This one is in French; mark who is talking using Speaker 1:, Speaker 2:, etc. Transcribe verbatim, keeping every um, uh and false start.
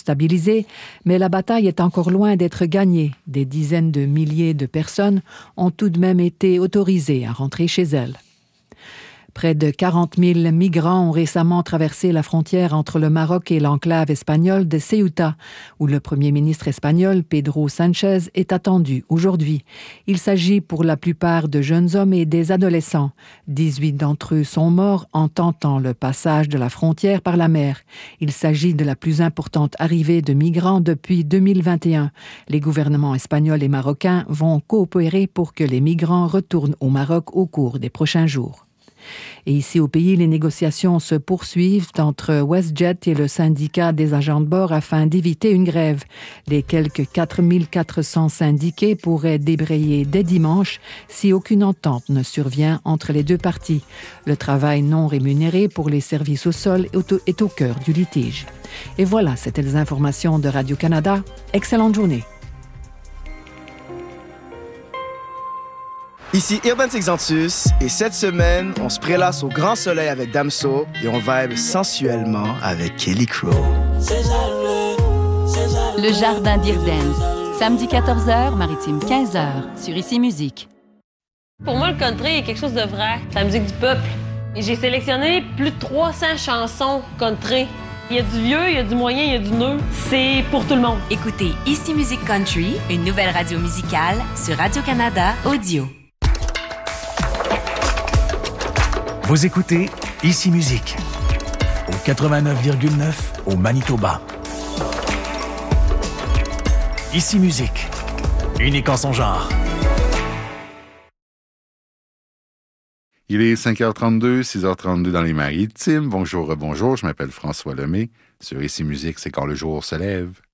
Speaker 1: stabilisée, mais la bataille est encore loin d'être gagnée. Des dizaines de milliers de personnes ont tout de même été autorisées à rentrer chez elles. Près de quarante mille migrants ont récemment traversé la frontière entre le Maroc et l'enclave espagnole de Ceuta, où le premier ministre espagnol, Pedro Sánchez, est attendu aujourd'hui. Il s'agit pour la plupart de jeunes hommes et des adolescents. dix-huit d'entre eux sont morts en tentant le passage de la frontière par la mer. Il s'agit de la plus importante arrivée de migrants depuis deux mille vingt et un. Les gouvernements espagnols et marocains vont coopérer pour que les migrants retournent au Maroc au cours des prochains jours. Et ici au pays, les négociations se poursuivent entre WestJet et le syndicat des agents de bord afin d'éviter une grève. Les quelques quatre mille quatre cents syndiqués pourraient débrayer dès dimanche si aucune entente ne survient entre les deux parties. Le travail non rémunéré pour les services au sol est au cœur du litige. Et voilà, c'était les informations de Radio-Canada. Excellente journée.
Speaker 2: Ici Urban Sexantus, et cette semaine, on se prélasse au grand soleil avec Damso et on vibe sensuellement avec Kelly Crow.
Speaker 3: Le Jardin d'Irdance, samedi quatorze heures, maritime quinze heures, sur Ici Musique.
Speaker 4: Pour moi, le country est quelque chose de vrai, c'est la musique du peuple. Et j'ai sélectionné plus de trois cents chansons country. Il y a du vieux, il y a du moyen, il y a du nœud. C'est pour tout le monde.
Speaker 5: Écoutez Ici Musique Country, une nouvelle radio musicale sur Radio-Canada Audio.
Speaker 6: Vous écoutez Ici Musique, au quatre-vingt-neuf virgule neuf au Manitoba. Ici Musique, unique en son genre.
Speaker 7: Il est cinq heures trente-deux, six heures trente-deux dans les Maritimes. Bonjour, bonjour, je m'appelle François Lemay. Sur Ici Musique, c'est quand le jour se lève.